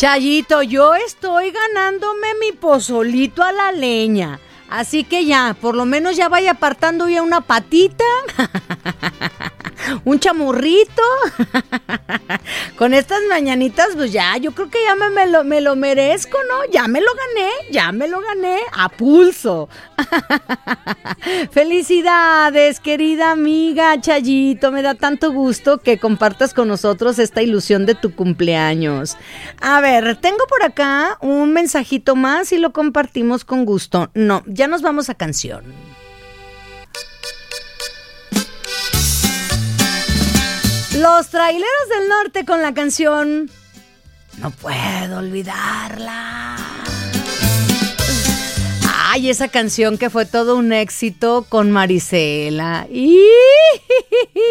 Chayito, yo estoy ganándome mi pozolito a la leña. Así que ya, por lo menos ya vaya apartando ya una patita, un chamurrito. Con estas mañanitas, pues ya, yo creo que ya me lo merezco, ¿no? Ya me lo gané a pulso. Felicidades, querida amiga Chayito, me da tanto gusto que compartas con nosotros esta ilusión de tu cumpleaños. A ver, tengo por acá un mensajito más y lo compartimos con gusto. No, ya nos vamos a canción. Los Traileros del Norte con la canción No puedo olvidarla. Ay, esa canción que fue todo un éxito con Marisela.